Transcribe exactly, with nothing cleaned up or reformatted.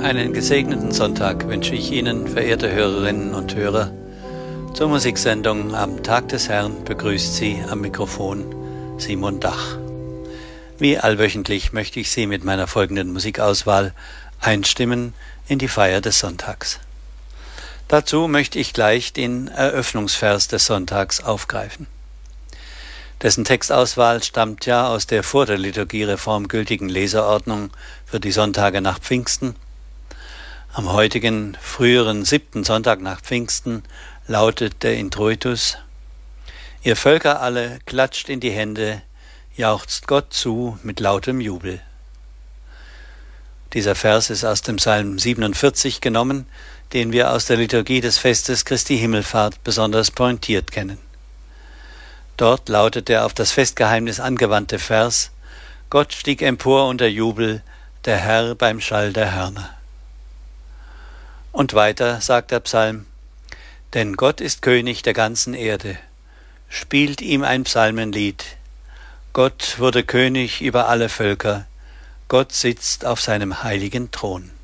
Einen gesegneten Sonntag wünsche ich Ihnen, verehrte Hörerinnen und Hörer. Zur Musiksendung am Tag des Herrn begrüßt Sie am Mikrofon Simon Dach. Wie allwöchentlich möchte ich Sie mit meiner folgenden Musikauswahl einstimmen in die Feier des Sonntags. Dazu möchte ich gleich den Eröffnungsvers des Sonntags aufgreifen. Dessen Textauswahl stammt ja aus der vor der Liturgiereform gültigen Leseordnung für die Sonntage nach Pfingsten. Am heutigen, früheren siebten Sonntag nach Pfingsten lautet der Introitus: Ihr Völker alle, klatscht in die Hände, jauchzt Gott zu mit lautem Jubel. Dieser Vers ist aus dem Psalm siebenundvierzig genommen, den wir aus der Liturgie des Festes Christi Himmelfahrt besonders pointiert kennen. Dort lautet der auf das Festgeheimnis angewandte Vers: Gott stieg empor unter Jubel, der Herr beim Schall der Hörner. Und weiter sagt der Psalm: Denn Gott ist König der ganzen Erde, spielt ihm ein Psalmenlied. Gott wurde König über alle Völker, Gott sitzt auf seinem heiligen Thron.